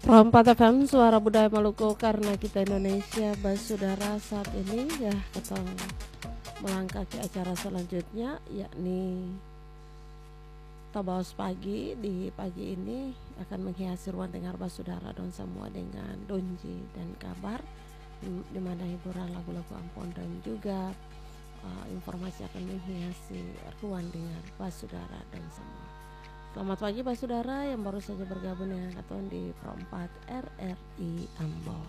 Rompat FM Suara Budaya Maluku karena kita Indonesia. Saudara, saat ini ya kita melangkah ke acara selanjutnya, yakni Tabaos Pagi. Di pagi ini akan menghiasi ruang dengar saudara dan semua dengan donji dan kabar, di mana hiburan lagu-lagu ampon dan juga informasi akan menghiasi ruang dengar saudara dan semua. Selamat pagi saudara yang baru saja bergabung dengan Katon di Perempat RRI Ambon.